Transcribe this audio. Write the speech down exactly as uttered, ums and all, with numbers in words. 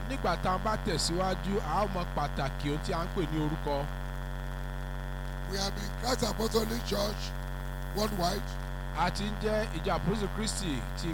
nígbà tá a bá tẹ̀síwájú a ó mọ pàtàkì ohun tí a ń pè ní orúkọ. We have been Christ Apostolic Church worldwide. A ti ń jẹ́ ìjọ Àpọ́sítélì Kristi ti